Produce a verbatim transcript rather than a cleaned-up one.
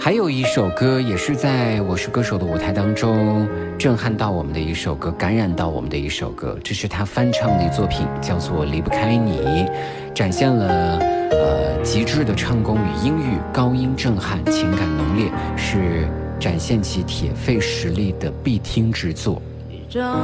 还有一首歌也是在我是歌手的舞台当中震撼到我们的一首歌，感染到我们的一首歌，这是他翻唱的作品，叫做《离不开你》，展现了呃极致的唱功与音域，高音震撼，情感浓烈，是展现其铁肺实力的必听之作。 一张